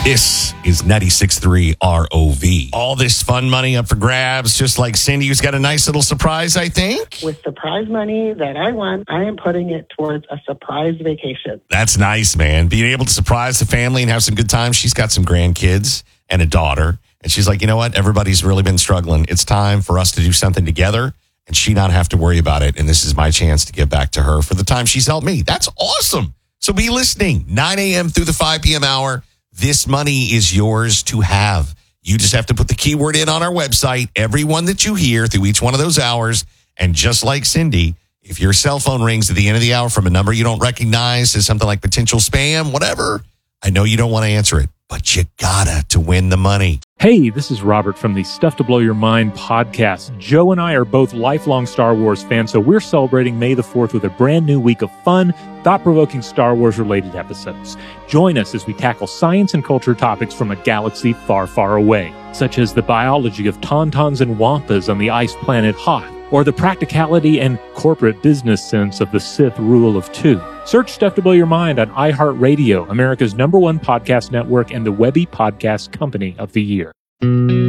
This is 96.3 ROV. All this fun money up for grabs, just like Cindy, who's got a nice little surprise, I think. With the prize money that I won, I am putting it towards a surprise vacation. That's nice, man. Being able to surprise the family and have some good times. She's got some grandkids and a daughter. And she's like, you know what? Everybody's really been struggling. It's time for us to do something together and she not have to worry about it. And this is my chance to give back to her for the time she's helped me. That's awesome. So be listening. 9 a.m. through the 5 p.m. hour. This money is yours to have. You just have to put the keyword in on our website, everyone that you hear through each one of those hours. And just like Cindy, if your cell phone rings at the end of the hour from a number you don't recognize, says something like potential spam, whatever, I know you don't want to answer it, but you gotta to win the money. Hey, this is Robert from the Stuff to Blow Your Mind podcast. Joe and I are both lifelong Star Wars fans, so we're celebrating May the 4th with a brand new week of fun, thought-provoking Star Wars-related episodes. Join us as we tackle science and culture topics from a galaxy far, far away, such as the biology of tauntauns and wampas on the ice planet Hoth, or the practicality and corporate business sense of the Sith Rule of Two. Search Stuff to Blow Your Mind on iHeartRadio, America's #1 podcast network and the Webby Podcast Company of the Year.